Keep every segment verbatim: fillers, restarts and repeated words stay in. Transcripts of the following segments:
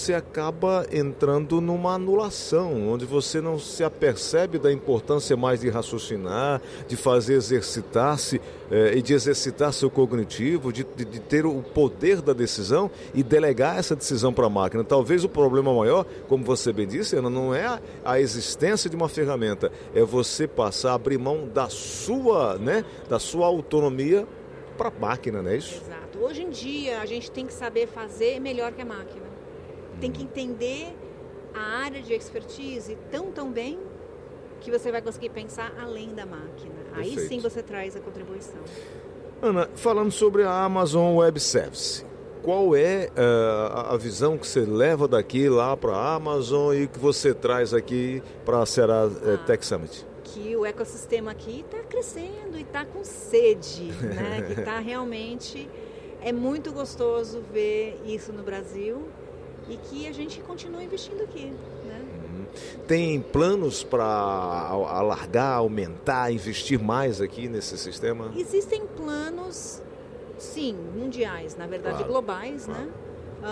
você acaba entrando numa anulação, onde você não se apercebe da importância mais de raciocinar, de fazer exercitar-se eh, e de exercitar seu cognitivo, de, de, de ter o poder da decisão e delegar essa decisão para a máquina. Talvez o problema maior, como você bem disse, Ana, não é a, a existência de uma ferramenta, é você passar a abrir mão da sua, né, da sua autonomia para a máquina, não é isso? Exato. Hoje em dia a gente tem que saber fazer melhor que a máquina. Tem que entender a área de expertise tão, tão bem que você vai conseguir pensar além da máquina. Perfeito. Aí sim você traz a contribuição. Ana, falando sobre a Amazon Web Service, qual é uh, a visão que você leva daqui lá para a Amazon e que você traz aqui para a Ceará uh, Tech Summit? Que o ecossistema aqui está crescendo e está com sede, né? Que está realmente... É muito gostoso ver isso no Brasil e que a gente continua investindo aqui, né? Uhum. Tem planos para alargar, aumentar, investir mais aqui nesse sistema? Existem planos, sim, mundiais, na verdade, claro, globais, claro. né?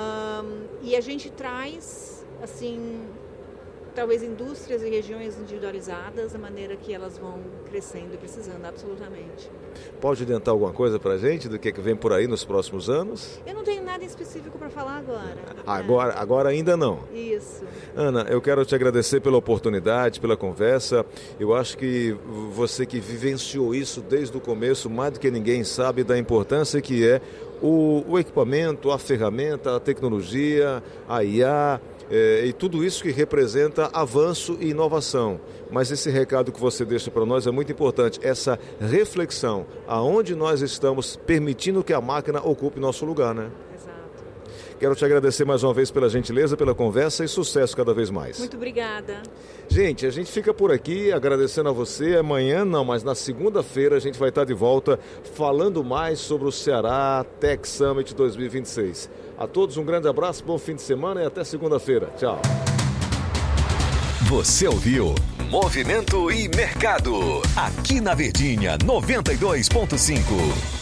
Um, e a gente traz, assim... talvez indústrias e regiões individualizadas, da maneira que elas vão crescendo e precisando, absolutamente. Pode adiantar alguma coisa para a gente do que vem por aí nos próximos anos? Eu não tenho nada em específico para falar agora. Agora, é. agora ainda não. Isso. Ana, eu quero te agradecer pela oportunidade, pela conversa. Eu acho que você que vivenciou isso desde o começo, mais do que ninguém sabe da importância que é o, o equipamento, a ferramenta, a tecnologia, a I A... É, e tudo isso que representa avanço e inovação. Mas esse recado que você deixa para nós é muito importante, essa reflexão, aonde nós estamos permitindo que a máquina ocupe nosso lugar, né? Exato. Quero te agradecer mais uma vez pela gentileza, pela conversa e sucesso cada vez mais. Muito obrigada. Gente, a gente fica por aqui agradecendo a você. Amanhã não, mas na segunda-feira a gente vai estar de volta falando mais sobre o Ceará Tech Summit dois mil e vinte e seis. A todos um grande abraço, bom fim de semana e até segunda-feira. Tchau. Você ouviu Movimento e Mercado, aqui na Verdinha noventa e dois ponto cinco.